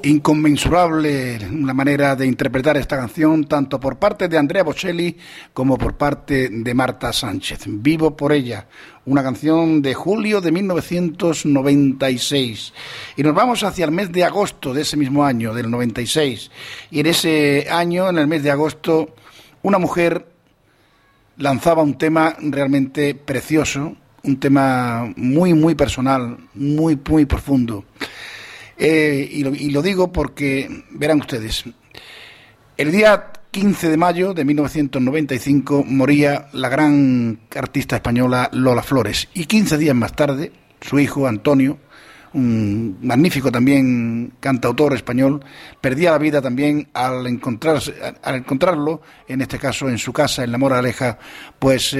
Inconmensurable la manera de interpretar esta canción, tanto por parte de Andrea Bocelli como por parte de Marta Sánchez. Vivo por ella, una canción de julio de 1996. Y nos vamos hacia el mes de agosto de ese mismo año, del 96. Y en ese año, en el mes de agosto, una mujer lanzaba un tema realmente precioso, un tema muy, muy personal, muy, muy profundo. Y lo digo porque, verán ustedes, el día 15 de mayo de 1995 moría la gran artista española Lola Flores, y 15 días más tarde su hijo Antonio, un magnífico también cantautor español, perdía la vida también al encontrarlo, en este caso en su casa en La Moraleja, pues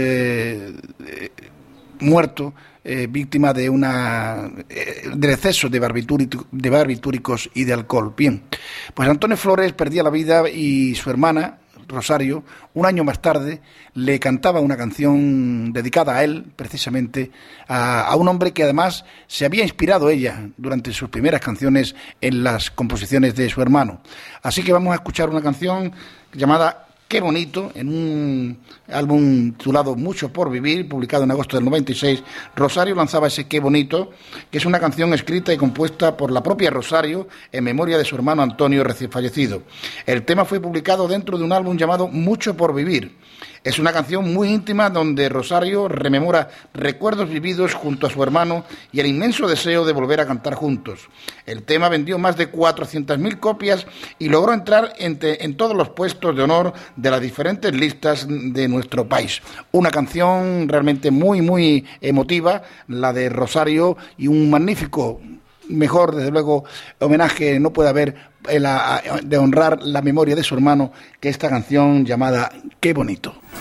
muerto, víctima de del exceso de barbitúricos y de alcohol. Bien, pues Antonio Flores perdía la vida y su hermana Rosario, un año más tarde, le cantaba una canción dedicada a él, precisamente a un hombre que además se había inspirado ella durante sus primeras canciones en las composiciones de su hermano. Así que vamos a escuchar una canción llamada Qué bonito, en un álbum titulado Mucho por vivir, publicado en agosto del 96. Rosario lanzaba ese Qué bonito, que es una canción escrita y compuesta por la propia Rosario en memoria de su hermano Antonio, recién fallecido. El tema fue publicado dentro de un álbum llamado Mucho por vivir. Es una canción muy íntima donde Rosario rememora recuerdos vividos junto a su hermano y el inmenso deseo de volver a cantar juntos. El tema vendió más de 400.000 copias y logró entrar en todos los puestos de honor de las diferentes listas de nuestro país. Una canción realmente muy, muy emotiva, la de Rosario, y un magnífico, mejor desde luego, homenaje no puede haber de honrar la memoria de su hermano que esta canción llamada Qué bonito.